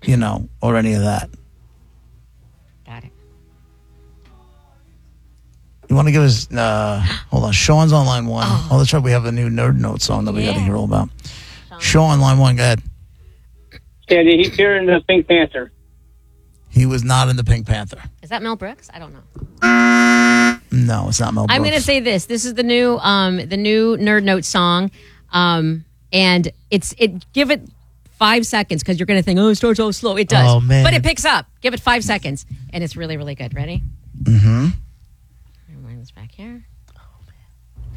or any of that. Got it. You want to give us, hold on, Sean's on line one. Oh, that's right. We have a new Nerd Note song that we got to hear all about. Sean, line one, go ahead. Yeah, he's here in the Pink Panther. He was not in the Pink Panther. Is that Mel Brooks? I don't know. No, it's not Mel Brooks. I'm going to say this. This is the new Nerd Note song. And give it 5 seconds because you're going to think, it starts so slow. It does. Oh, man. But it picks up. Give it 5 seconds. And it's really, really good. Ready? Mm-hmm. Rewind this back here.